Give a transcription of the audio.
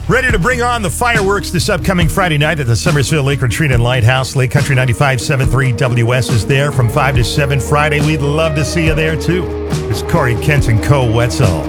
Ready to bring on the fireworks this upcoming Friday night at the Summersville Lake Retreat and Lighthouse. Lake Country 95.73 WS is there from 5 to 7 Friday. We'd love to see you there, too. It's Corey Kent and Co. Wetzel.